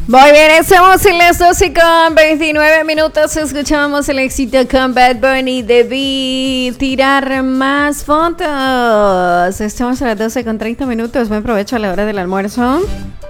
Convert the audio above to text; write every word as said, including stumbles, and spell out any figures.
Muy bien, estamos en las doce con veintinueve minutos. Escuchamos el éxito con Bad Bunny, Debí tirar más fotos. Estamos a las doce con treinta minutos. Buen provecho a la hora del almuerzo.